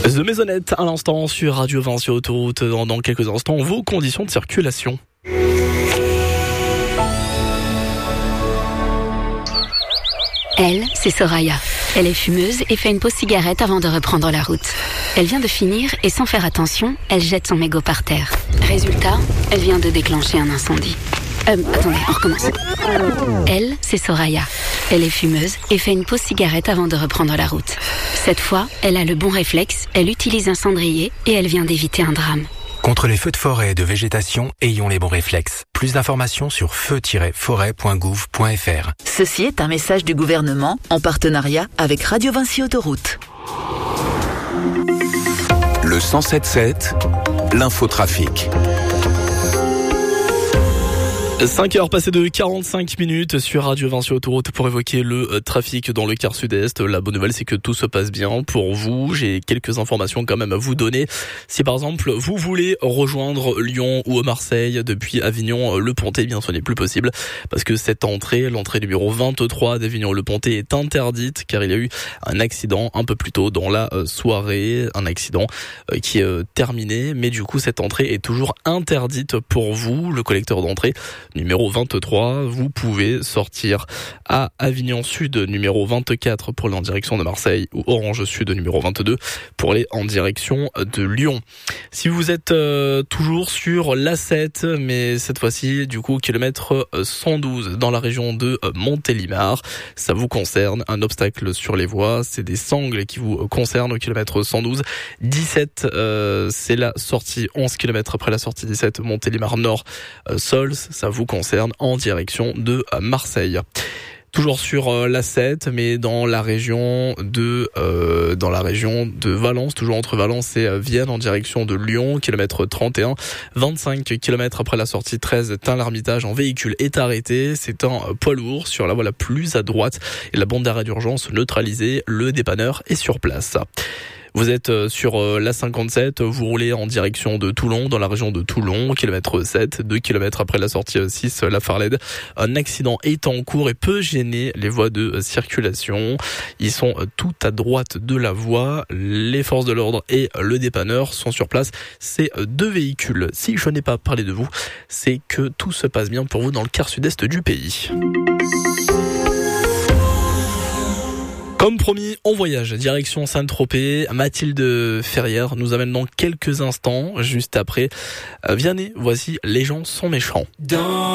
The Maisonnette à l'instant sur Radio Vinci Autoroute. Dans quelques instants, vos conditions de circulation. Elle, c'est Soraya. Elle est fumeuse et fait une pause cigarette avant de reprendre la route. Elle vient de finir et sans faire attention, elle jette son mégot par terre. Résultat, elle vient de déclencher un incendie. Attendez, on recommence. Elle, c'est Soraya. Elle est fumeuse et fait une pause cigarette avant de reprendre la route. Cette fois, elle a le bon réflexe, elle utilise un cendrier et elle vient d'éviter un drame. Contre les feux de forêt et de végétation, ayons les bons réflexes. Plus d'informations sur feu-forêt.gouv.fr. Ceci est un message du gouvernement en partenariat avec Radio Vinci Autoroute. Le 107.7, l'infotrafic. 5h passées de 45 minutes sur Radio Vinci Autoroute pour évoquer le trafic dans le quart sud-est. La bonne nouvelle, c'est que tout se passe bien pour vous. J'ai quelques informations quand même à vous donner. Si par exemple, vous voulez rejoindre Lyon ou Marseille depuis Avignon-le-Pontet, bien ce n'est plus possible parce que cette l'entrée numéro 23 d'Avignon-le-Pontet est interdite car il y a eu un accident un peu plus tôt dans la soirée. Un accident qui est terminé, mais du coup, cette entrée est toujours interdite pour vous. Le collecteur d'entrée numéro 23, vous pouvez sortir à Avignon Sud, numéro 24 pour aller en direction de Marseille, ou Orange Sud, numéro 22 pour aller en direction de Lyon. Si vous êtes toujours sur l'A7, mais cette fois-ci, du coup, kilomètre 112 dans la région de Montélimar, ça vous concerne, un obstacle sur les voies, c'est des sangles qui vous concernent au kilomètre 112. 17, c'est la sortie, 11 km après la sortie 17, Montélimar Nord, Sols, ça vous concerne en direction de Marseille. Toujours sur l'A7, mais dans la région de Valence, toujours entre Valence et Vienne en direction de Lyon, kilomètre 31, 25 km après la sortie 13, Tain-l'Hermitage en véhicule est arrêté, c'est un poids lourd sur la voie la plus à droite et la bande d'arrêt d'urgence neutralisée, le dépanneur est sur place. Vous êtes sur la 57, vous roulez en direction de Toulon, dans la région de Toulon, kilomètre 7, 2 km après la sortie 6, la Farlède. Un accident est en cours et peut gêner les voies de circulation. Ils sont tout à droite de la voie. Les forces de l'ordre et le dépanneur sont sur place. C'est 2 véhicules. Si je n'ai pas parlé de vous, c'est que tout se passe bien pour vous dans le quart sud-est du pays. Comme promis, on voyage, direction Saint-Tropez. Mathilde Ferrière nous amène dans quelques instants, juste après Vianney. Voici Les gens sont méchants.